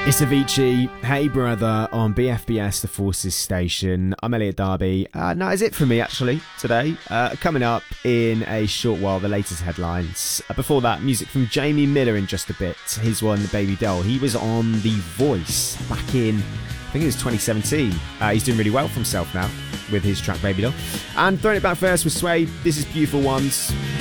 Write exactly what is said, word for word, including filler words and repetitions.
It's Avicii, Hey Brother, on B F B S, the Forces station. I'm Elliot Darby. Uh, that is it from me, actually, today. Uh, coming up in a short while, the latest headlines. Uh, before that, music from Jamie Miller in just a bit. His one, The Baby Doll. He was on The Voice back in, I think it was twenty seventeen. Uh, he's doing really well for himself now with his track Baby Doll. And throwing it back first with Sway. This is Beautiful Ones.